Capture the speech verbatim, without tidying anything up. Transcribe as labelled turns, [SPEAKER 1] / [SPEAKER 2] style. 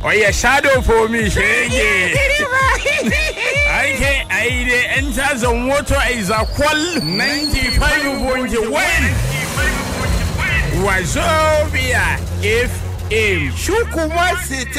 [SPEAKER 1] Oya shadow for me, shege. Aike aide enter the water is a qual ninety-five point one. Wazobia F M.
[SPEAKER 2] Shukuma City.